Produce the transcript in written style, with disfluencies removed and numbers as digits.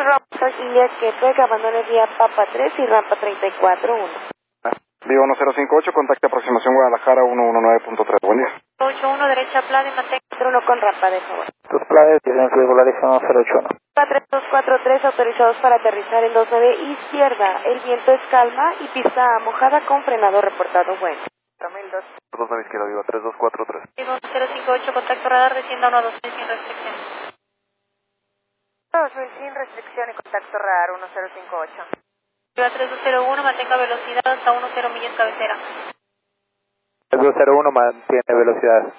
Romeo India Quebec, abandone vía Papa 3 y rampa 34-1. Vivo 1058, contacte aproximación Guadalajara 119.3, buen día. 81, derecha plana y mantenga 1 con rampa, de favor. Tus planes tienen regularizado 081. 3243 autorizados para aterrizar en 29 izquierda. El viento es calma y pista mojada con frenado reportado bueno. 29 izquierda, vivo 3243. Vivo 058, contacto radar, descienda 120 sin restricción. 2000 sin restricción y contacto radar 1058. Viva 3201, mantenga velocidad hasta 10 millas cabecera. 3201 mantiene velocidad.